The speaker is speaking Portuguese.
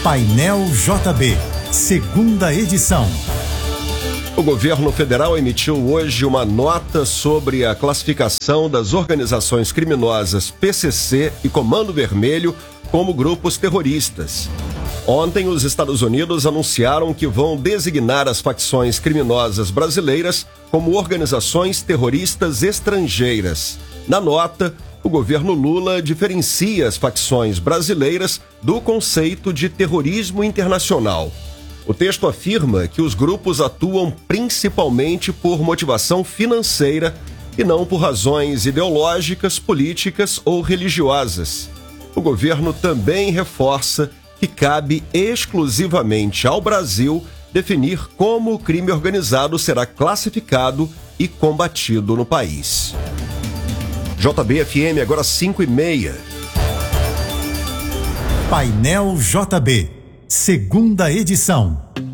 Painel JB, segunda edição. O governo federal emitiu hoje uma nota sobre a classificação das organizações criminosas PCC e Comando Vermelho como grupos terroristas. Ontem, os Estados Unidos anunciaram que vão designar as facções criminosas brasileiras como organizações terroristas estrangeiras. Na nota, o governo Lula diferencia as facções brasileiras do conceito de terrorismo internacional. O texto afirma que os grupos atuam principalmente por motivação financeira e não por razões ideológicas, políticas ou religiosas. O governo também reforça que cabe exclusivamente ao Brasil definir como o crime organizado será classificado e combatido no país. JB-FM, agora 5h30. Painel JB, segunda edição.